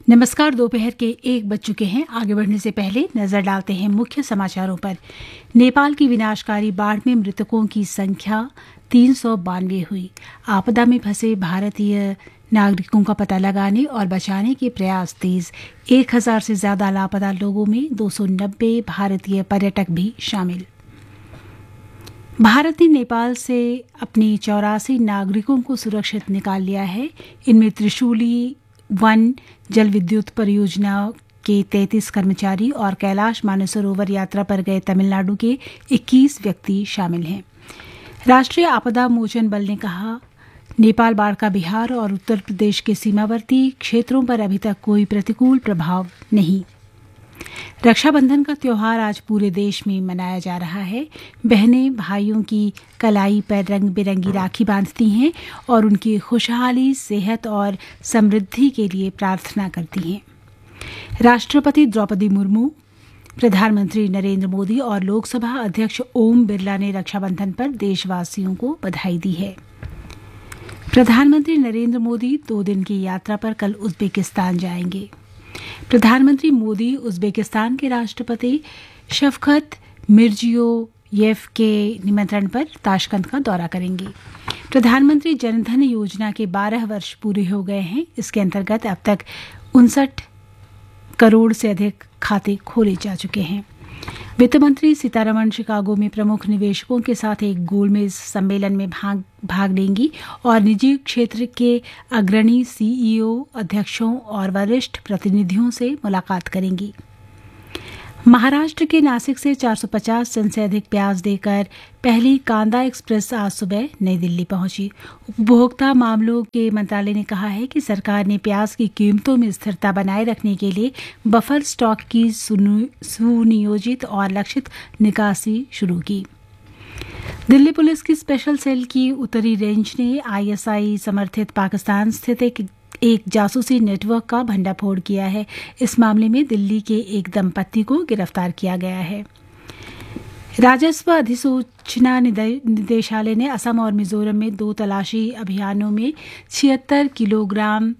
नमस्कार। दोपहर के 1 बज चुके हैं। आगे बढ़ने से पहले नजर डालते हैं मुख्य समाचारों पर। नेपाल की विनाशकारी बाढ़ में मृतकों की संख्या 392 हुई। आपदा में फंसे भारतीय नागरिकों का पता लगाने और बचाने के प्रयास तेज। 1000 से ज्यादा लापता लोगों में 290 भारतीय पर्यटक भी शामिल। भारत ने नेपाल से अपने 84 नागरिकों को सुरक्षित निकाल लिया है। इनमें त्रिशूली वन जल विद्युत परियोजना के 33 कर्मचारी और कैलाश मानसरोवर यात्रा पर गए तमिलनाडु के 21 व्यक्ति शामिल हैं। राष्ट्रीय आपदा मोचन बल ने कहा, नेपाल बाढ़ का बिहार और उत्तर प्रदेश के सीमावर्ती क्षेत्रों पर अभी तक कोई प्रतिकूल प्रभाव नहीं। रक्षाबंधन का त्योहार आज पूरे देश में मनाया जा रहा है। बहनें भाइयों की कलाई पर रंग बिरंगी राखी बांधती हैं और उनकी खुशहाली, सेहत और समृद्धि के लिए प्रार्थना करती हैं। राष्ट्रपति द्रौपदी मुर्मू, प्रधानमंत्री नरेंद्र मोदी और लोकसभा अध्यक्ष ओम बिरला ने रक्षाबंधन पर देशवासियों को बधाई दी है। प्रधानमंत्री नरेंद्र मोदी 2 दिन की यात्रा पर कल उज़्बेकिस्तान जाएंगे। प्रधानमंत्री मोदी उज़्बेकिस्तान के राष्ट्रपति शफकत मिर्जियोयेव के निमंत्रण पर ताशकंद का दौरा करेंगे। प्रधानमंत्री जनधन योजना के 12 वर्ष पूरे हो गए हैं। इसके अंतर्गत अब तक 59 करोड़ से अधिक खाते खोले जा चुके हैं। वित्त मंत्री सीतारमण शिकागो में प्रमुख निवेशकों के साथ एक गोलमेज सम्मेलन में भाग लेंगी और निजी क्षेत्र के अग्रणी सीईओ, अध्यक्षों और वरिष्ठ प्रतिनिधियों से मुलाकात करेंगी। महाराष्ट्र के नासिक से 450 टन से अधिक प्याज देकर पहली कांदा एक्सप्रेस आज सुबह नई दिल्ली पहुंची। उपभोक्ता मामलों के मंत्रालय ने कहा है कि सरकार ने प्याज की कीमतों में स्थिरता बनाए रखने के लिए बफर स्टॉक की सुनियोजित और लक्षित निकासी शुरू की। दिल्ली पुलिस की स्पेशल सेल की उत्तरी रेंज ने आईएसआई समर्थित पाकिस्तान स्थित एक जासूसी नेटवर्क का भंडाफोड़ किया है। इस मामले में दिल्ली के एक दंपति को गिरफ्तार किया गया है। राजस्व अधिसूचना निदेशालय ने असम और मिजोरम में 2 तलाशी अभियानों में 76 किलोग्राम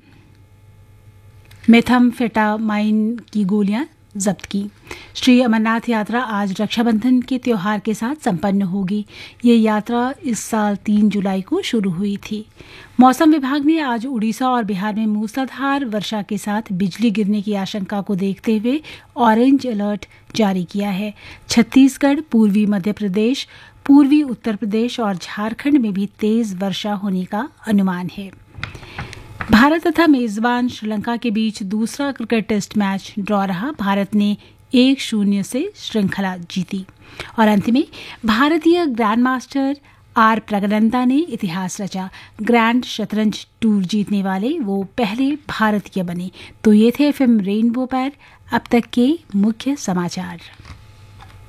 मेथाम्फेटामाइन की गोलियां जब्त की। श्री अमरनाथ यात्रा आज रक्षाबंधन के त्योहार के साथ संपन्न होगी। ये यात्रा इस साल 3 जुलाई को शुरू हुई थी। मौसम विभाग ने आज उड़ीसा और बिहार में मूसलाधार वर्षा के साथ बिजली गिरने की आशंका को देखते हुए ऑरेंज अलर्ट जारी किया है। छत्तीसगढ़, पूर्वी मध्य प्रदेश, पूर्वी उत्तर प्रदेश और झारखंड में भी तेज वर्षा होने का अनुमान है। भारत तथा मेजबान श्रीलंका के बीच दूसरा क्रिकेट टेस्ट मैच ड्रॉ रहा। भारत ने 1-0 से श्रृंखला जीती। और अंत में भारतीय ग्रैंड मास्टर आर प्रगनंदा ने इतिहास रचा। ग्रैंड शतरंज टूर जीतने वाले वो पहले भारतीय बने। तो ये थे एफएम रेनबो पर अब तक के मुख्य समाचार।